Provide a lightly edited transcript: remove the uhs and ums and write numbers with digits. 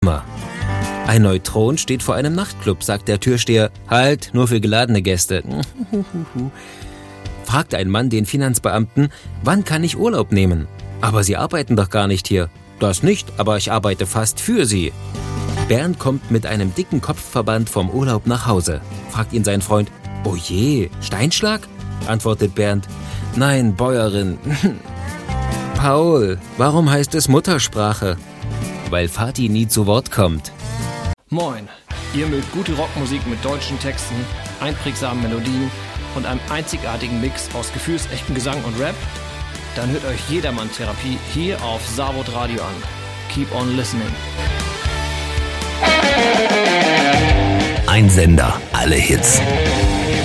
Ein Neutron steht vor einem Nachtclub, sagt der Türsteher. Halt, nur für geladene Gäste. Fragt ein Mann den Finanzbeamten, wann kann ich Urlaub nehmen? Aber Sie arbeiten doch gar nicht hier. Das nicht, aber ich arbeite fast für Sie. Bernd kommt mit einem dicken Kopfverband vom Urlaub nach Hause. Fragt ihn sein Freund, oh je, Steinschlag? Antwortet Bernd, nein, Bäuerin. Paul, warum heißt es Muttersprache? Weil Vati nie zu Wort kommt. Moin, ihr mögt gute Rockmusik mit deutschen Texten, einprägsamen Melodien und einem einzigartigen Mix aus gefühlsechtem Gesang und Rap? Dann hört euch Jedermann-Therapie hier auf Savod Radio an. Keep on listening. Ein Sender, alle Hits.